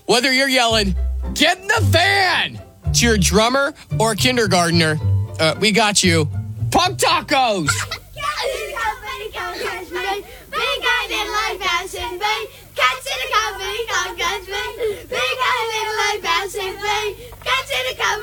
Whether you're yelling, "Get in the van!" to your drummer or kindergartner, we got you. Pug Tacos! Cats in a company called Gunsman. Big guy, little light bouncing thing. Cats in a company.